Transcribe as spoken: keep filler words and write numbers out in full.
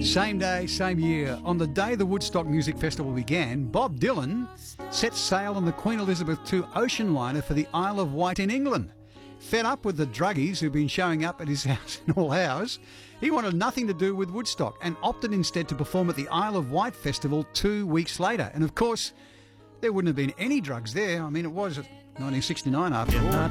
Same day, same year. On the day the Woodstock Music Festival began, Bob Dylan set sail on the Queen Elizabeth the Second ocean liner for the Isle of Wight in England. Fed up with the druggies who've been showing up at his house in all hours, he wanted nothing to do with Woodstock and opted instead to perform at the Isle of Wight Festival two weeks later. And of course, there wouldn't have been any drugs there. I mean, it was nineteen sixty-nine after all.